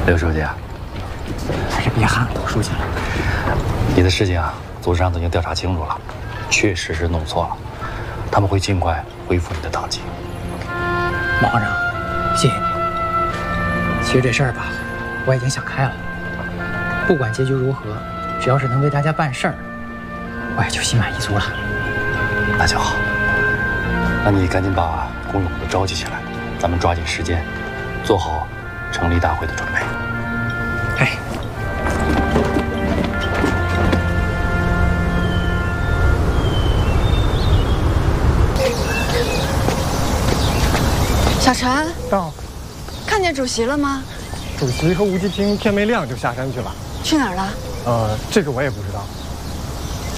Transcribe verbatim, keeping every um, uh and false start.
刘书记啊， 还是别喊董书记了。 你的事情啊，组织上都已经调查清楚了，确实是弄错了，他们会尽快恢复你的党籍。 马行长，谢谢你。其实这事儿吧，我已经想开了，不管结局如何，只要是能为大家办事儿，我也就心满意足了。 那就好，那你赶紧把工友们都召集起来，咱们抓紧时间，做好成立大会的准备。 哎。 小陈， 到， 看见主席了吗？ 主席和吴季听天没亮就下山去了。 去哪儿了？ 呃，这个我也不知道。